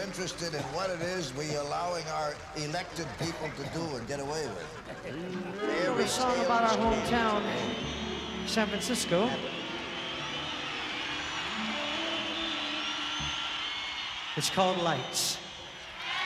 interested in what it is we allowing our elected people to do and get away with. A song about our hometown, San Francisco. It's called Lights.